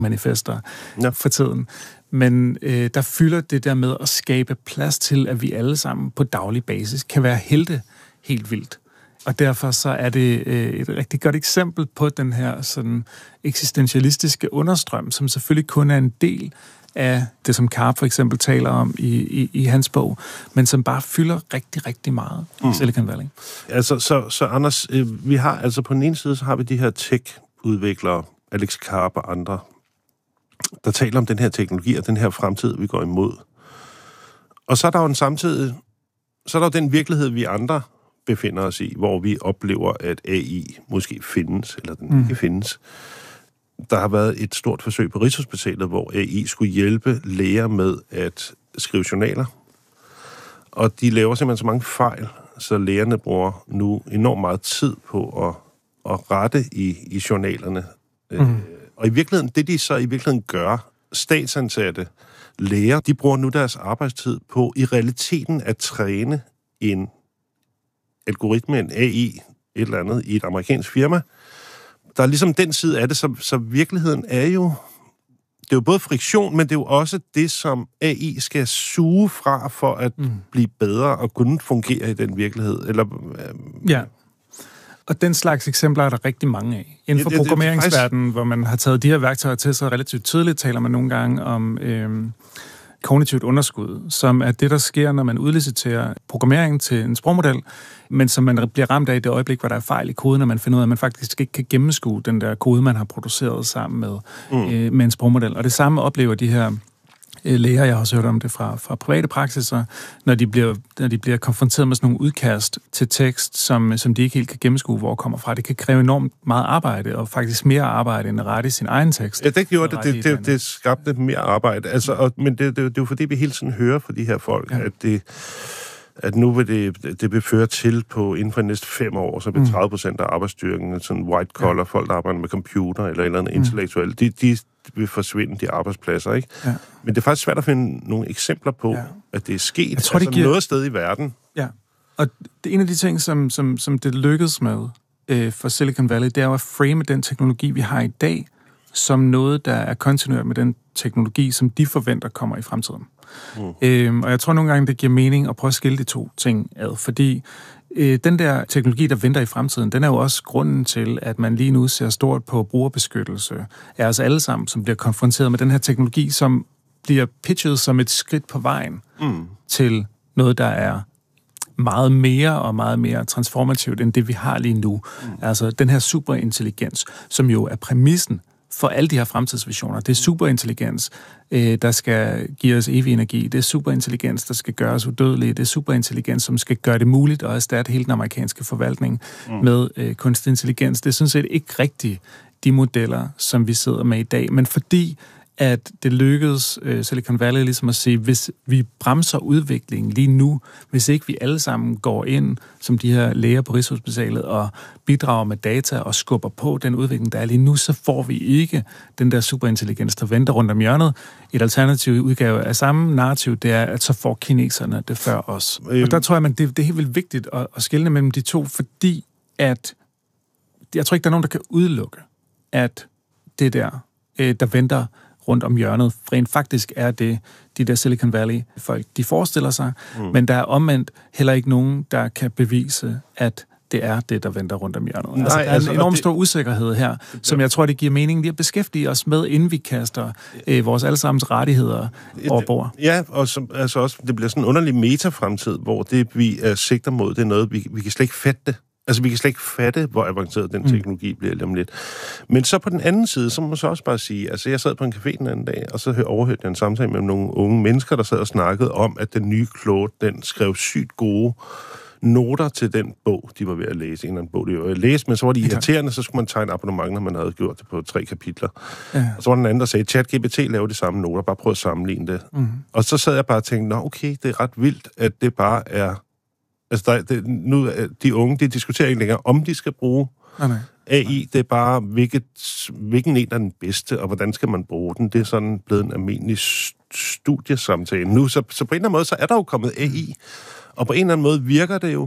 manifester for tiden. Men der fylder det der med at skabe plads til, at vi alle sammen på daglig basis kan være helte helt vildt. Og derfor så er det et rigtig godt eksempel på den her sådan eksistentialistiske understrøm, som selvfølgelig kun er en del af det, som Karp for eksempel taler om i hans bog, men som bare fylder rigtig, rigtig meget i Silicon Valley. Altså, så Anders, vi har altså på den ene side, så har vi de her tech-udviklere, Alex Karp og andre, der taler om den her teknologi og den her fremtid, vi går imod. Og så er der jo så er der jo den virkelighed, vi andre befinder os i, hvor vi oplever, at AI måske findes, eller den ikke findes. Der har været et stort forsøg på Rigshospitalet, hvor AI skulle hjælpe læger med at skrive journaler. Og de laver simpelthen så mange fejl, så lægerne bruger nu enormt meget tid på at rette i journalerne. Og i virkeligheden, det de så i virkeligheden gør, statsansatte læger, de bruger nu deres arbejdstid på i realiteten at træne en algoritme, en AI, et eller andet, i et amerikansk firma. Der er ligesom den side af det, så virkeligheden er jo, det er jo både friktion, men det er jo også det, som AI skal suge fra for at blive bedre og kunne fungere i den virkelighed. Eller, ja. Og den slags eksempler er der rigtig mange af. Inden for programmeringsverdenen, hvor man har taget de her værktøjer til sig relativt tidligt, taler man nogle gange om kognitivt underskud, som er det, der sker, når man udliciterer programmeringen til en sprogmodel, men som man bliver ramt af i det øjeblik, hvor der er fejl i koden, og man finder ud af, at man faktisk ikke kan gennemskue den der kode, man har produceret sammen med en sprogmodel. Og det samme oplever de her læger, jeg har også hørt om det fra private praksiser, når de bliver konfronteret med sådan nogle udkast til tekst, som de ikke helt kan gennemskue, hvor kommer fra. Det kan kræve enormt meget arbejde, og faktisk mere arbejde, end at rette i sin egen tekst. Ja, det gjorde det skabte mere arbejde. Altså, men det er jo fordi, vi hele tiden hører fra de her folk, at nu vil det føre til på inden for de næste 5 år, så vil 30% af arbejdsstyrken, sådan white collar, folk, der arbejder med computer eller et eller andet intellektuelt, de vil forsvinde, de arbejdspladser, ikke? Ja. Men det er faktisk svært at finde nogle eksempler på, at det er sket. Jeg tror, det giver noget sted i verden. Ja, og det er en af de ting, som det lykkedes med for Silicon Valley, det er jo at frame den teknologi, vi har i dag, som noget, der er kontinuert med den teknologi, som de forventer kommer i fremtiden. Og jeg tror nogle gange, det giver mening at prøve at skille de to ting ad, fordi den der teknologi, der venter i fremtiden, den er jo også grunden til, at man lige nu ser stort på brugerbeskyttelse af os alle sammen, som bliver konfronteret med den her teknologi, som bliver pitchet som et skridt på vejen til noget, der er meget mere og meget mere transformativt, end det vi har lige nu. Altså den her superintelligens, som jo er præmissen for alle de her fremtidsvisioner. Det er superintelligens, der skal give os evig energi. Det er superintelligens, der skal gøre os udødelige. Det er superintelligens, som skal gøre det muligt at erstatte hele den amerikanske forvaltning med kunstig intelligens. Det er sådan set ikke rigtigt de modeller, som vi sidder med i dag. Men fordi at det lykkedes Silicon Valley ligesom at sige, hvis vi bremser udviklingen lige nu, hvis ikke vi alle sammen går ind, som de her læger på Rigshospitalet, og bidrager med data og skubber på den udvikling, der er lige nu, så får vi ikke den der superintelligens, der venter rundt om hjørnet. Et alternativ udgave af samme narrativ, det er, at så får kineserne det før os. Og der tror jeg, at det er helt vildt vigtigt at skelne mellem de to, fordi at jeg tror ikke, der er nogen, der kan udelukke, at det der venter rundt om hjørnet, rent faktisk er det, de der Silicon Valley-folk, de forestiller sig, men der er omvendt heller ikke nogen, der kan bevise, at det er det, der venter rundt om hjørnet. Nej, der er en enormt stor usikkerhed her, som jeg tror, det giver mening lige at beskæftige os med, inden vi kaster vores allesammens rettigheder over bord. Ja, og også, det bliver sådan en underlig metafremtid, hvor det, vi sigter mod, det er noget, vi kan slet ikke fatte det. Altså, vi kan slet ikke fatte, hvor avanceret den teknologi bliver lige om lidt. Men så på den anden side, så må man så også bare sige, altså, jeg sad på en café den anden dag, og så overhørte jeg en samtale med nogle unge mennesker, der sad og snakkede om, at den nye Claude, den skrev sygt gode noter til den bog, de var ved at læse. En eller anden bog, de var ved at læse, men så var de irriterende, så skulle man tegne abonnement, når man havde gjort det på 3 kapitler. Ja. Og så var den anden, der sagde, ChatGPT laver de samme noter, bare prøv at sammenligne det. Og så sad jeg bare og tænkte, okay, det er ret vildt, at det bare er... Altså, nu de unge, de diskuterer ikke længere, om de skal bruge AI. Det er bare, hvilken en er den bedste, og hvordan skal man bruge den. Det er sådan blevet en almindelig studiesamtale nu. Så på en eller anden måde, så er der jo kommet AI, og på en eller anden måde virker det jo. Ja.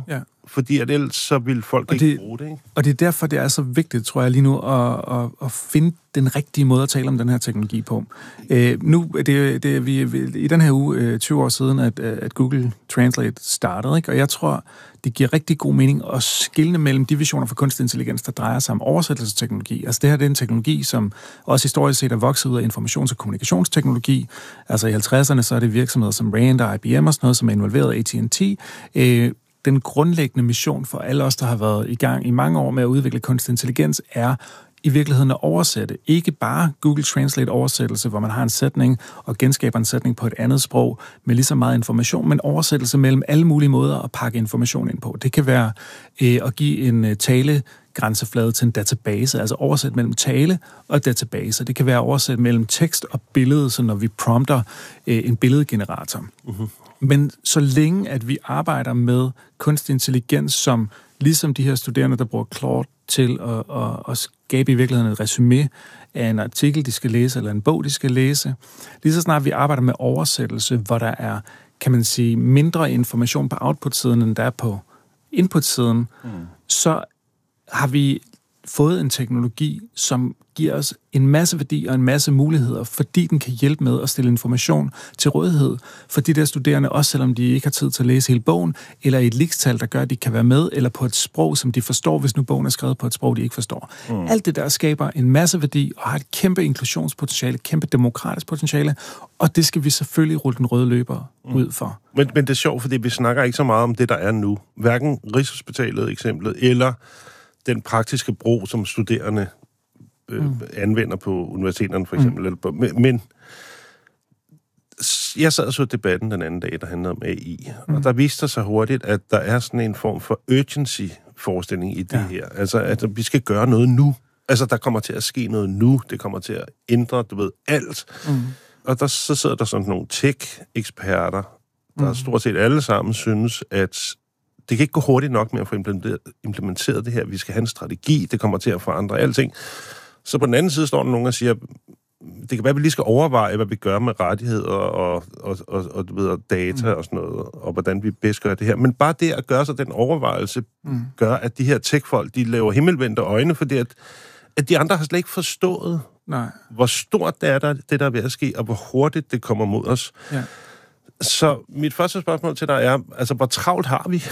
fordi at ellers så vil folk ikke bruge det, ikke? Og det er derfor, det er så vigtigt, tror jeg lige nu, at finde den rigtige måde at tale om den her teknologi på. Nu det er vi i den her uge 20 år siden, at Google Translate startede, ikke? Og jeg tror, det giver rigtig god mening at skelne mellem de visioner for kunstig intelligens, der drejer sig om oversættelsesteknologi. Altså det her det er en teknologi, som også historisk set er vokset ud af informations- og kommunikationsteknologi. Altså i 50'erne så er det virksomheder som Rand og IBM og sådan noget, som er involveret AT&T. Den grundlæggende mission for alle os, der har været i gang i mange år med at udvikle kunstig intelligens, er i virkeligheden at oversætte. Ikke bare Google Translate oversættelse, hvor man har en sætning og genskaber en sætning på et andet sprog med lige så meget information, men oversættelse mellem alle mulige måder at pakke information ind på. Det kan være at give en talegrænseflade til en database, altså oversætte mellem tale og database. Det kan være oversætte mellem tekst og billede, så når vi prompter en billedgenerator. Uh-huh. Men så længe, at vi arbejder med kunstig intelligens, som ligesom de her studerende, der bruger Claude til at skabe i virkeligheden et resumé af en artikel, de skal læse, eller en bog, de skal læse. Lige så snart vi arbejder med oversættelse, hvor der er, kan man sige, mindre information på output-siden, end der er på input-siden, så har vi fået en teknologi, som giver os en masse værdi og en masse muligheder, fordi den kan hjælpe med at stille information til rådighed for de der studerende, også selvom de ikke har tid til at læse hele bogen, eller i et likstal, der gør, at de kan være med, eller på et sprog, som de forstår, hvis nu bogen er skrevet på et sprog, de ikke forstår. Alt det der skaber en masse værdi og har et kæmpe inklusionspotentiale, kæmpe demokratisk potentiale, og det skal vi selvfølgelig rulle den røde løber ud for. Men det er sjovt, fordi vi snakker ikke så meget om det, der er nu. Hverken Rigshospitalet eksemplet, eller den praktiske brug, som studerende anvender på universiteterne, for eksempel. Men jeg sad og så debatten den anden dag, der handlede om AI, og der viste sig hurtigt, at der er sådan en form for urgency-forestilling i det her. Altså, at vi skal gøre noget nu. Altså, der kommer til at ske noget nu. Det kommer til at ændre, du ved, alt. Og så sidder der sådan nogle tech-eksperter, der stort set alle sammen synes, at det kan ikke gå hurtigt nok med at få implementeret det her. Vi skal have en strategi, det kommer til at forandre alting. Så på den anden side står der nogen, der siger, det kan være, at vi lige skal overveje, hvad vi gør med rettigheder og du ved, data og sådan noget, og hvordan vi bedst gør det her. Men bare det at gøre sig den overvejelse, gør, at de her tech-folk, de laver himmelvendte øjne, fordi at de andre har slet ikke forstået, hvor stort det er, det der er ved at ske, og hvor hurtigt det kommer mod os. Ja. Så mit første spørgsmål til dig er, altså, hvor travlt har vi?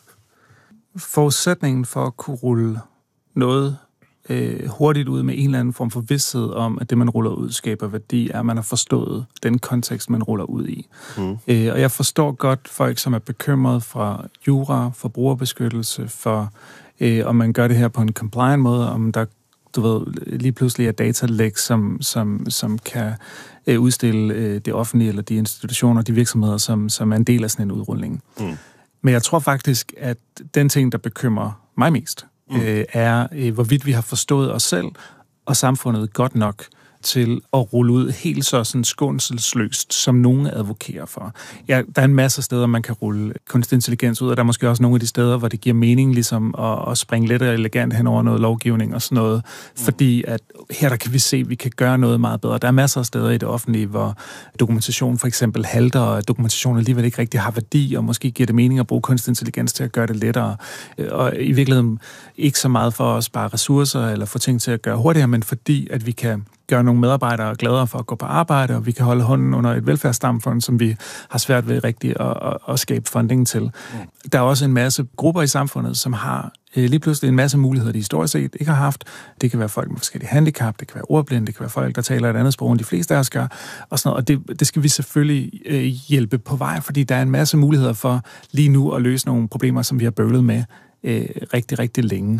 Forudsætningen for at kunne rulle noget hurtigt ud med en eller anden form for vidsthed om, at det, man ruller ud, skaber værdi, er, at man har forstået den kontekst, man ruller ud i. Og jeg forstår godt folk, som er bekymret fra jura, for brugerbeskyttelse, for om man gør det her på en compliant måde, om der lige pludselig er datalæk, som kan udstille det offentlige, eller de institutioner, de virksomheder, som er en del af sådan en udrulling. Men jeg tror faktisk, at den ting, der bekymrer mig mest, er, hvorvidt vi har forstået os selv og samfundet godt nok til at rulle ud helt så sådan skånselsløst, som nogen advokerer for. Ja, der er en masse steder, man kan rulle kunstig intelligens ud, og der er måske også nogle af de steder, hvor det giver mening ligesom at springe lidt og elegant hen over noget lovgivning og sådan noget, fordi at her der kan vi se, at vi kan gøre noget meget bedre. Der er masser af steder i det offentlige, hvor dokumentation for eksempel halter, og dokumentation alligevel ikke rigtig har værdi, og måske giver det mening at bruge kunstig intelligens til at gøre det lettere. Og i virkeligheden ikke så meget for at spare ressourcer eller få ting til at gøre hurtigere, men fordi at vi kan gøre nogle medarbejdere gladere for at gå på arbejde, og vi kan holde hånden under et velfærdssamfund, som vi har svært ved rigtigt at skabe funding til. Der er også en masse grupper i samfundet, som har lige pludselig en masse muligheder, de historisk set ikke har haft. Det kan være folk med forskellige handicap, det kan være ordblinde, det kan være folk, der taler et andet sprog, end de fleste af os gør, og sådan noget. Og det skal vi selvfølgelig hjælpe på vej, fordi der er en masse muligheder for lige nu at løse nogle problemer, som vi har bøvlet med rigtig, rigtig længe.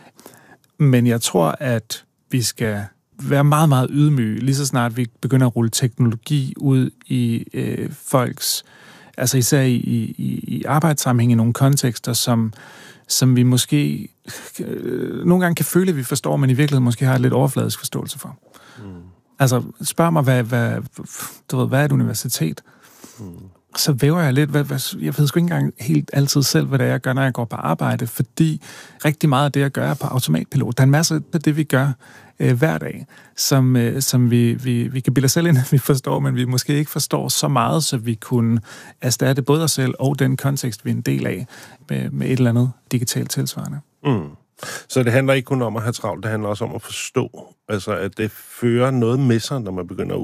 Men jeg tror, at vi skal være meget, meget ydmyge, lige så snart vi begynder at rulle teknologi ud i folks, altså især i arbejdssammenhæng i nogle kontekster, som vi måske nogle gange kan føle, at vi forstår, men i virkeligheden måske har et lidt overfladisk forståelse for. Altså, spørg mig, hvad er et universitet? så væver jeg lidt, jeg ved sgu ikke engang helt altid selv, hvad det er, jeg gør, når jeg går på arbejde, fordi rigtig meget af det, jeg gør, er på automatpilot. Der er en masse af det, vi gør hver dag, som vi kan bilde os selv ind, at vi forstår, men vi måske ikke forstår så meget, så vi kunne erstatte både os selv og den kontekst, vi er en del af, med et eller andet digitalt tilsvarende. Mm. Så det handler ikke kun om at have travlt, det handler også om at forstå, altså at det fører noget med sig, når man begynder at